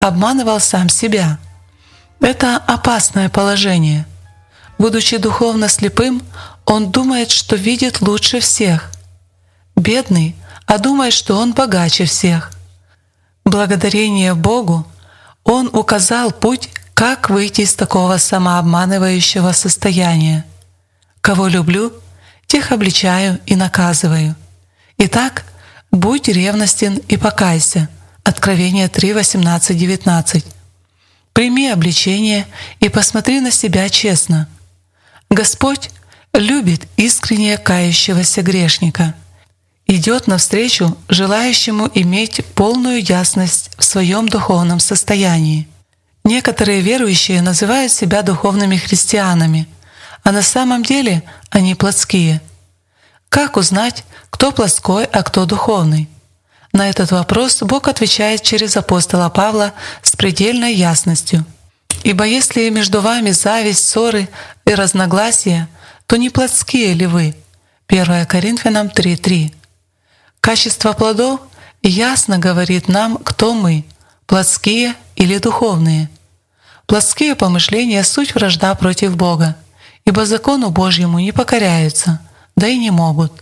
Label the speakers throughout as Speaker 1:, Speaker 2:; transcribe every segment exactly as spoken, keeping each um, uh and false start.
Speaker 1: обманывал сам себя. Это опасное положение. Будучи духовно слепым, он думает, что видит лучше всех. Бедный, а думает, что он богаче всех. Благодарение Богу он указал путь, как выйти из такого самообманывающего состояния. Кого люблю, тех обличаю и наказываю. Итак, будь ревностен и покайся. Откровение три, восемнадцать, девятнадцать. Прими обличение и посмотри на себя честно. Господь любит искренне кающегося грешника, идет навстречу желающему иметь полную ясность в своем духовном состоянии. Некоторые верующие называют себя духовными христианами, а на самом деле они плотские. Как узнать, кто плотской, а кто духовный? На этот вопрос Бог отвечает через апостола Павла с предельной ясностью. «Ибо если между вами зависть, ссоры и разногласия, то не плотские ли вы?» первое Коринфянам три три. Качество плодов ясно говорит нам, кто мы – плотские или духовные. Плотские помышления – суть вражда против Бога, ибо закону Божьему не покоряются, да и не могут.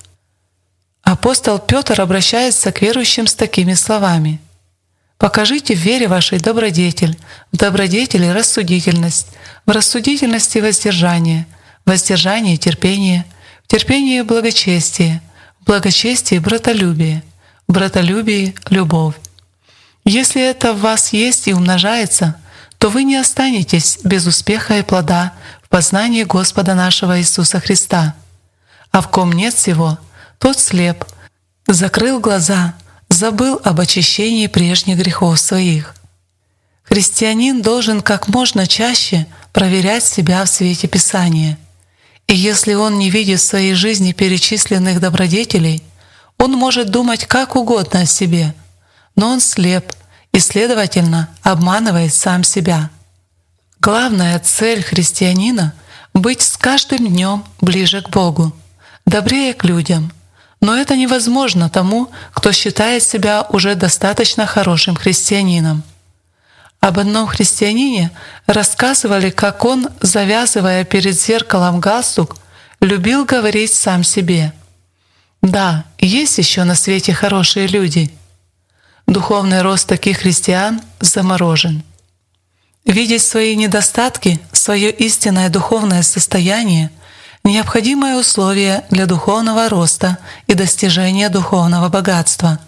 Speaker 1: Апостол Петр обращается к верующим с такими словами: «Покажите в вере вашей добродетель, в добродетели рассудительность, в рассудительности воздержание, в воздержании терпение, в терпении благочестие, в благочестии братолюбие, в братолюбии любовь. Если это в вас есть и умножается, то вы не останетесь без успеха и плода в познании Господа нашего Иисуса Христа. А в ком нет сего, тот слеп, закрыл глаза, забыл об очищении прежних грехов своих». Христианин должен как можно чаще проверять себя в свете Писания. И если он не видит в своей жизни перечисленных добродетелей, он может думать как угодно о себе, но он слеп и, следовательно, обманывает сам себя. Главная цель христианина — быть с каждым днем ближе к Богу, добрее к людям. Но это невозможно тому, кто считает себя уже достаточно хорошим христианином. Об одном христианине рассказывали, как он, завязывая перед зеркалом галстук, любил говорить сам себе: «Да, есть еще на свете хорошие люди». Духовный рост таких христиан заморожен. Видеть свои недостатки, свое истинное духовное состояние — необходимое условие для духовного роста и достижения духовного богатства.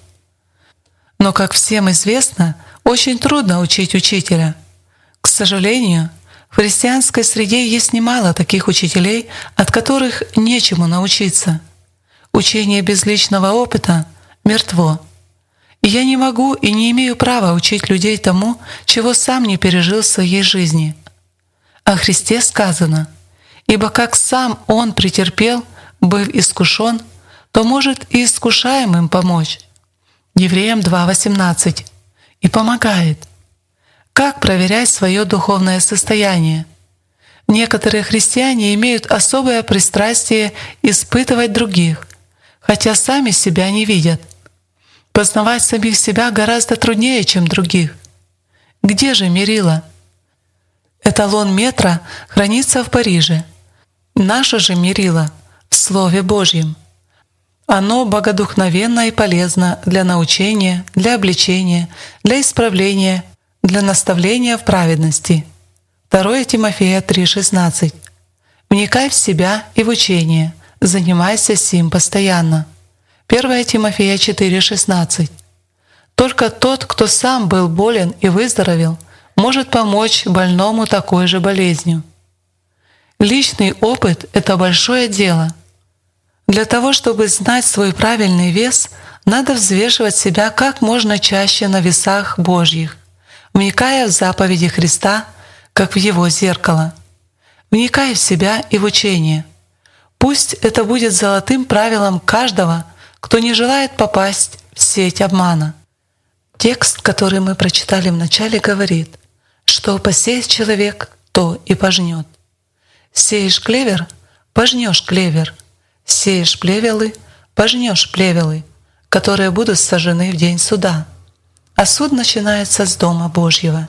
Speaker 1: Но, как всем известно, очень трудно учить учителя. К сожалению, в христианской среде есть немало таких учителей, от которых нечему научиться. Учение без личного опыта мертво. И я не могу и не имею права учить людей тому, чего сам не пережил в своей жизни. О Христе сказано: «Ибо как сам Он претерпел, быв искушен, то может и искушаемым помочь». Евреям два восемнадцать. И помогает. Как проверять свое духовное состояние? Некоторые христиане имеют особое пристрастие испытывать других, хотя сами себя не видят. Познавать самих себя гораздо труднее, чем других. Где же мерило? Эталон метра хранится в Париже. Наше же мерило в Слове Божьем. Оно богодухновенно и полезно для научения, для обличения, для исправления, для наставления в праведности. второе Тимофея три шестнадцать. «Вникай в себя и в учение, занимайся сим постоянно». первое Тимофея четыре шестнадцать. Только тот, кто сам был болен и выздоровел, может помочь больному такой же болезнью. Личный опыт — это большое дело. Для того, чтобы знать свой правильный вес, надо взвешивать себя как можно чаще на весах Божьих, вникая в заповеди Христа, как в Его зеркало. Вникай в себя и в учение. Пусть это будет золотым правилом каждого, кто не желает попасть в сеть обмана. Текст, который мы прочитали в начале, говорит, что посеет человек, то и пожнет. Сеешь клевер — пожнешь клевер. Сеешь плевелы — пожнешь плевелы, которые будут сожжены в день суда. а суд начинается с Дома Божьего.